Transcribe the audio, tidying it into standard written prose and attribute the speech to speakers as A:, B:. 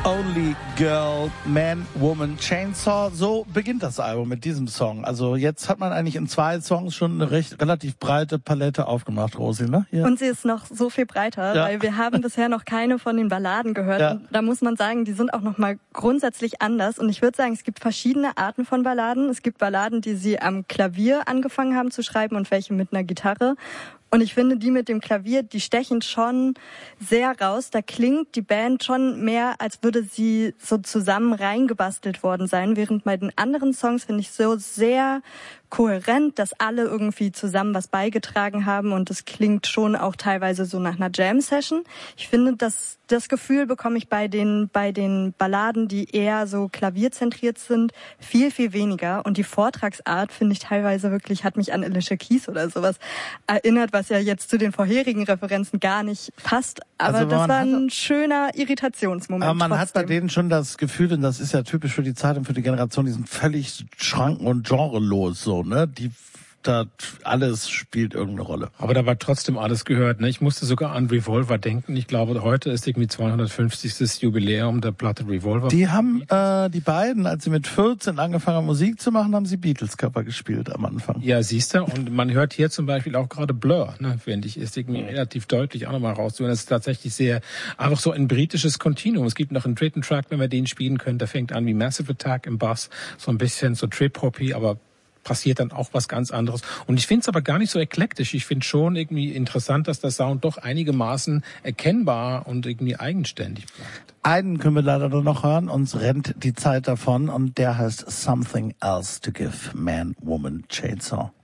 A: Only Girl, Man, Woman, Chainsaw. So beginnt das Album mit diesem Song. Also jetzt hat man eigentlich in 2 Songs schon eine relativ breite Palette aufgemacht, Rosi, ne? Hier.
B: Und sie ist noch so viel breiter, weil wir haben bisher noch keine von den Balladen gehört. Ja. Und da muss man sagen, die sind auch nochmal grundsätzlich anders. Und ich würde sagen, es gibt verschiedene Arten von Balladen. Es gibt Balladen, die sie am Klavier angefangen haben zu schreiben und welche mit einer Gitarre. Und ich finde, die mit dem Klavier, die stechen schon sehr raus. Da klingt die Band schon mehr, als würde sie so zusammen reingebastelt worden sein. Während bei den anderen Songs finde ich so sehr kohärent, dass alle irgendwie zusammen was beigetragen haben. Und es klingt schon auch teilweise so nach einer Jam-Session. Ich finde, das Gefühl bekomme ich bei den Balladen, die eher so klavierzentriert sind, viel, viel weniger. Und die Vortragsart finde ich teilweise wirklich, hat mich an Alicia Keys oder sowas erinnert, was ja jetzt zu den vorherigen Referenzen gar nicht passt. Aber also das war ein schöner Irritationsmoment.
A: Aber man hat bei denen schon das Gefühl, und das ist ja typisch für die Zeit und für die Generation, die sind völlig schranken- und genrelos, so, ne? Alles spielt irgendeine Rolle.
C: Aber da war trotzdem alles gehört, ne? Ich musste sogar an Revolver denken. Ich glaube, heute ist irgendwie 250. Jubiläum der Platte Revolver.
A: Die haben, die beiden, als sie mit 14 angefangen haben, Musik zu machen, haben sie Beatles-Cover gespielt am Anfang.
C: Ja, siehst du. Und man hört hier zum Beispiel auch gerade Blur, ne? Finde ich, ist irgendwie relativ deutlich auch nochmal rauszuhören. Das ist tatsächlich sehr, einfach so ein britisches Kontinuum. Es gibt noch einen dritten Track, wenn wir den spielen können, der fängt an wie Massive Attack im Bass. So ein bisschen so Trip-Hoppy, aber passiert dann auch was ganz anderes. Und ich finde es aber gar nicht so eklektisch. Ich finde schon irgendwie interessant, dass der Sound doch einigermaßen erkennbar und irgendwie eigenständig bleibt.
A: Einen können wir leider nur noch hören, uns rennt die Zeit davon und der heißt Something Else to Give, Man, Woman, Chainsaw.